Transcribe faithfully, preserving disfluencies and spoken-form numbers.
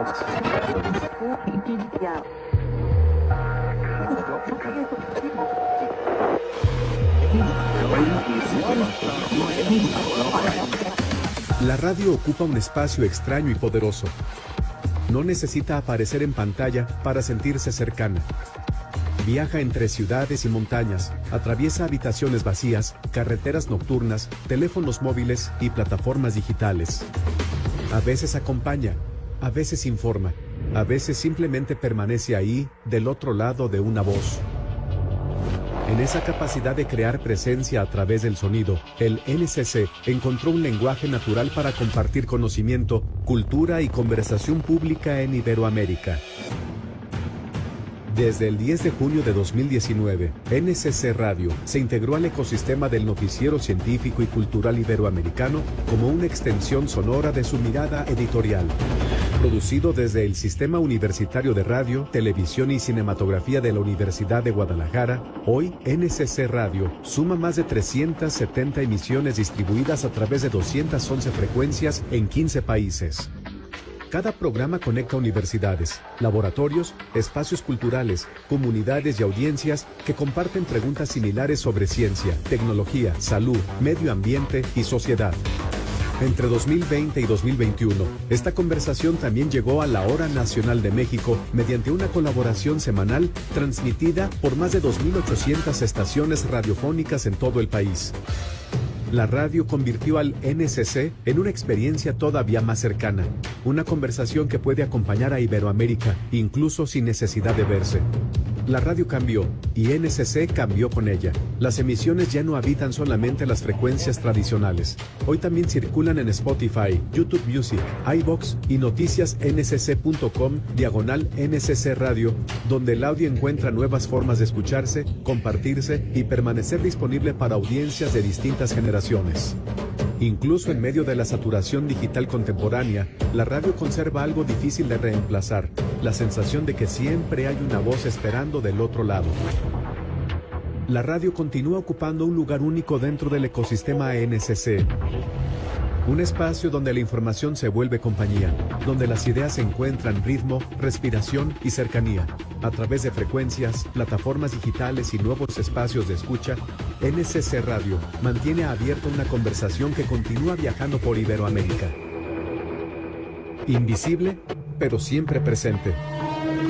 La radio ocupa un espacio extraño y poderoso. No necesita aparecer en pantalla para sentirse cercana. Viaja entre ciudades y montañas, atraviesa habitaciones vacías, carreteras nocturnas, teléfonos móviles y plataformas digitales. A veces acompaña, a veces informa, a veces simplemente permanece ahí, del otro lado de una voz. En esa capacidad de crear presencia a través del sonido, el N C C encontró un lenguaje natural para compartir conocimiento, cultura y conversación pública en Iberoamérica. Desde el diez de junio de dos mil diecinueve, N C C Radio se integró al ecosistema del noticiero científico y cultural iberoamericano como una extensión sonora de su mirada editorial. Producido desde el Sistema Universitario de Radio, Televisión y Cinematografía de la Universidad de Guadalajara, hoy N C C Radio suma más de trescientas setenta emisiones distribuidas a través de doscientas once frecuencias en quince países. Cada programa conecta universidades, laboratorios, espacios culturales, comunidades y audiencias que comparten preguntas similares sobre ciencia, tecnología, salud, medio ambiente y sociedad. Entre dos mil veinte y dos mil veintiuno, esta conversación también llegó a la Hora Nacional de México mediante una colaboración semanal transmitida por más de dos mil ochocientas estaciones radiofónicas en todo el país. La radio convirtió al N C C en una experiencia todavía más cercana, una conversación que puede acompañar a Iberoamérica, incluso sin necesidad de verse. La radio cambió, y N C C cambió con ella. Las emisiones ya no habitan solamente las frecuencias tradicionales. Hoy también circulan en Spotify, YouTube Music, iVoox y noticias n c c punto com diagonal N C C Radio, donde el audio encuentra nuevas formas de escucharse, compartirse y permanecer disponible para audiencias de distintas generaciones. Incluso en medio de la saturación digital contemporánea, la radio conserva algo difícil de reemplazar, la sensación de que siempre hay una voz esperando del otro lado. La radio continúa ocupando un lugar único dentro del ecosistema N C C. Un espacio donde la información se vuelve compañía, donde las ideas encuentran ritmo, respiración y cercanía. A través de frecuencias, plataformas digitales y nuevos espacios de escucha, N C C Radio mantiene abierta una conversación que continúa viajando por Iberoamérica. Invisible, pero siempre presente.